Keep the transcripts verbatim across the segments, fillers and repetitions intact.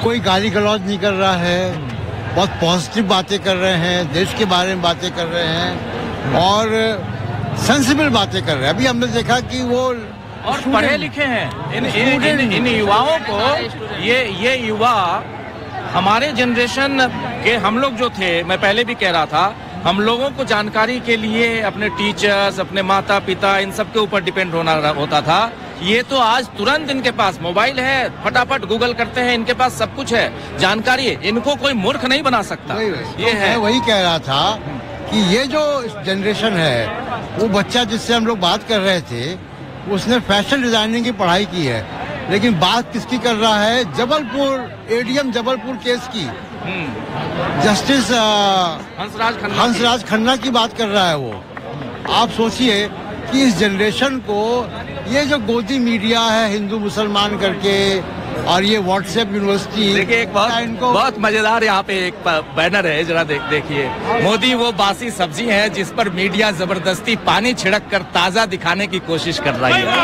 कोई गाली गलौज नहीं कर रहा है, बहुत पॉजिटिव बातें कर रहे हैं, देश के बारे में बातें कर रहे हैं और सेंसिबल बातें कर रहे हैं। अभी हमने देखा कि वो और पढ़े लिखे हैं। इन इन, इन, इन युवाओं को ये ये युवा हमारे जनरेशन के हम लोग जो थे, मैं पहले भी कह रहा था, हम लोगों को जानकारी के लिए अपने टीचर्स, अपने माता पिता, इन सब के ऊपर डिपेंड होना होता था। ये तो आज तुरंत इनके पास मोबाइल है, फटाफट गूगल करते हैं, इनके पास सब कुछ है, जानकारी है, इनको कोई मूर्ख नहीं बना सकता। ये है, मैं वही कह रहा था कि ये जो जनरेशन है, वो बच्चा जिससे हम लोग बात कर रहे थे, उसने फैशन डिजाइनिंग की पढ़ाई की है, लेकिन बात किसकी कर रहा है? जबलपुर एडीएम जबलपुर केस की, जस्टिस हंसराज खन्ना हंसराज खन्ना की बात कर रहा है वो। आप सोचिए कि इस जनरेशन को ये जो गोदी मीडिया है हिंदू मुसलमान करके और ये व्हाट्सएप यूनिवर्सिटी, देखिए एक बहुत इनको बहुत मजेदार यहाँ पे एक बैनर है, जरा देख देखिए, मोदी वो बासी सब्जी है जिस पर मीडिया जबरदस्ती पानी छिड़क कर ताजा दिखाने की कोशिश कर रही है।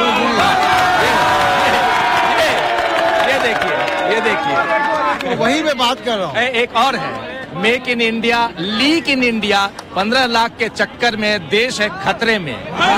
ये देखिए, ये देखिए, वही मैं बात कर रहा हूँ। एक और है, make in India, leak in India, पंद्रह लाख के चक्कर में देश है खतरे में।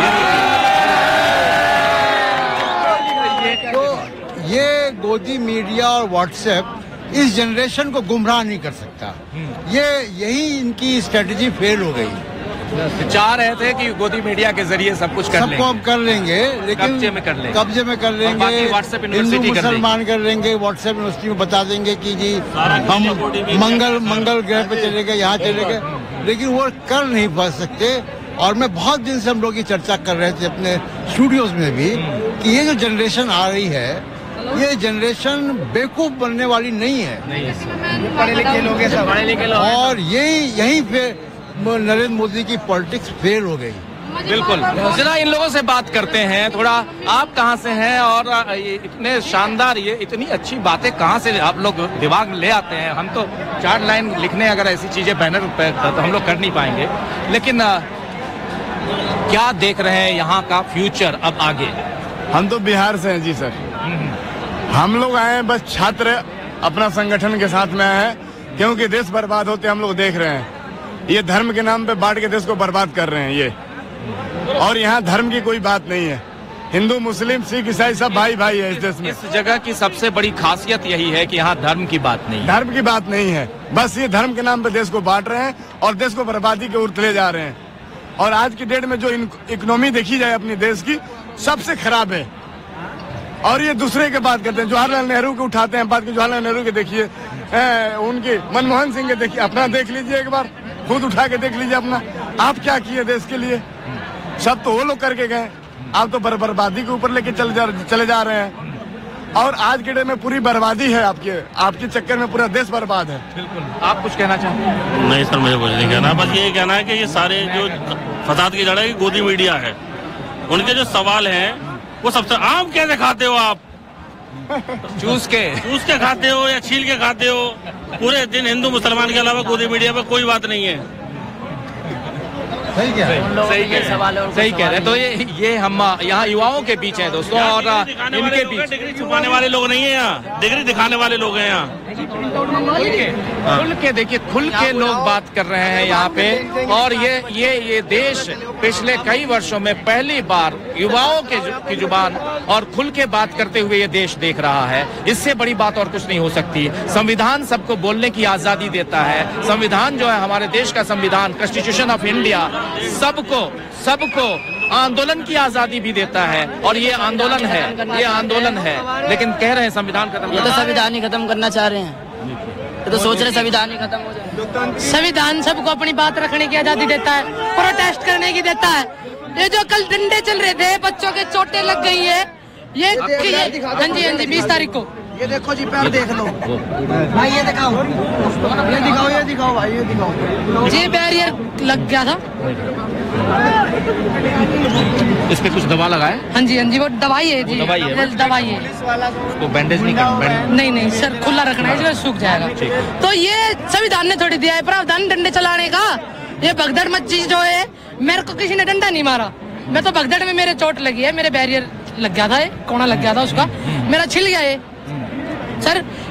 तो ये गोदी मीडिया और व्हाट्सएप इस जनरेशन को गुमराह नहीं कर सकता। ये यही इनकी स्ट्रेटजी फेल हो गई। चाह रहे थे कि गोदी मीडिया के जरिए सब कुछ कर लेंगे, सबको हम कर लेंगे, लेकिन कब्जे में कर लेंगे, कब्जे में कर लेंगे, हिंदू मुसलमान कर लेंगे, व्हाट्सएप यूनिवर्सिटी में बता देंगे कि जी हम मंगल मंगल ग्रह पे चले गए, यहाँ चले गए, लेकिन वो कर नहीं पा सकते। और मैं बहुत दिन से हम लोग ये चर्चा कर रहे थे अपने स्टूडियोज में भी कि ये जो जनरेशन आ रही है, ये जनरेशन बेवकूफ बनने वाली नहीं है, पढ़े लिखे लोग हैं सब, पढ़े लिखे लोग, और यही यहीं पे नरेंद्र मोदी की पॉलिटिक्स फेल हो गई। बिल्कुल। जरा इन लोगों से बात करते हैं थोड़ा। आप कहाँ से हैं और ये इतने शानदार, ये इतनी अच्छी बातें कहाँ से आप लोग दिमाग में ले आते हैं? हम तो चार लाइन लिखने अगर ऐसी चीजें बैनर पे तो हम लोग कर नहीं पाएंगे, लेकिन क्या देख रहे हैं यहाँ का फ्यूचर अब आगे? हम तो बिहार से हैं जी सर। हम लोग आए हैं बस छात्र अपना संगठन के साथ में आए हैं, क्योंकि देश बर्बाद होते हम लोग देख रहे हैं। ये धर्म के नाम पे बांट के देश को बर्बाद कर रहे हैं ये, और यहाँ धर्म की कोई बात नहीं है। हिंदू मुस्लिम सिख ईसाई सब भाई भाई है इस देश में। इस जगह की सबसे बड़ी खासियत यही है कि यहाँ धर्म की बात नहीं है। धर्म की बात नहीं है, बस ये धर्म के नाम पे देश को बांट रहे हैं और देश को बर्बादी के ओर ले जा रहे हैं। और आज की डेट में जो इकोनॉमी देखी जाए अपने देश की, सबसे खराब है। और ये दूसरे के बात करते हैं, जवाहरलाल नेहरू को उठाते हैं बात की, जवाहरलाल नेहरू के देखिए, उनके मनमोहन सिंह के देखिए, अपना देख लीजिए एक बार, खुद उठा के देख लीजिए अपना, आप क्या किए देश के लिए। सब तो वो लोग करके गए, आप तो बर, बर्बादी के ऊपर लेके चले जा चले जा रहे हैं। और आज के डेट में पूरी बर्बादी है, आपके आपके चक्कर में पूरा देश बर्बाद है। बिल्कुल। आप कुछ कहना चाहते हैं? नहीं सर, मुझे कुछ नहीं कहना, बस ये कहना है कि ये सारे जो फसाद की जड़ है गोदी मीडिया है, उनके जो सवाल हैं वो सबसे आम कैसे खाते हो आप? चूस के चूस के खाते हो या छील के खाते हो? पूरे दिन हिंदू मुसलमान के अलावा गोदी मीडिया पे कोई बात नहीं है। सही कह रहे हैं, सही कह रहे हैं, सही कह रहे हैं। तो ये ये हम यहाँ युवाओं के बीच हैं दोस्तों, और इनके बीच डिग्री छुपाने वाले लोग नहीं है, यहाँ डिग्री दिखाने वाले लोग हैं। यहाँ खुल के देखिए, खुल के लोग बात कर रहे हैं यहाँ पे। और ये ये ये देश पिछले कई वर्षों में पहली बार युवाओं के की जुबान और खुल के बात करते हुए ये देश देख रहा है। इससे बड़ी बात और कुछ नहीं हो सकती। संविधान सबको बोलने की आजादी देता है। संविधान जो है हमारे देश का संविधान, कॉन्स्टिट्यूशन ऑफ इंडिया, सबको सबको आंदोलन की आजादी भी देता है। और ये आंदोलन है, ये आंदोलन है, लेकिन कह रहे हैं संविधान खत्म। ये तो संविधान ही खत्म करना चाह रहे हैं, ये तो सोच रहे संविधान ही खत्म हो जाए। संविधान सबको अपनी बात रखने की आजादी देता है, प्रोटेस्ट करने की देता है। ये जो कल डंडे चल रहे थे, बच्चों के चोटें लग गई है, ये हाँ जी हाँ जी बीस तारीख को। ये देखो जी, पैर देख लो भाई, ये दिखाओ, ये दिखाओ, ये दिखाओ भाई, ये दिखाओ। जी बैरियर लग गया था, इस पे कुछ दवा लगाए? हाँ जी हाँ जी, वो दवाई है जी, दवाई है, दवाई है। तो बैंडेज नहीं कर, नहीं नहीं सर, खुला रखना है, इसमें सूख जाएगा। तो ये संविधान ने थोड़ी दिया है प्रावधान डंडे चलाने का। ये भगदड़ मत चीज जो है, मेरे को किसी ने डंडा नहीं मारा, मैं तो भगदड़ में मेरे चोट लगी है, मेरे बैरियर लग गया था, कोना लग गया था उसका, मेरा छिल गया है। सर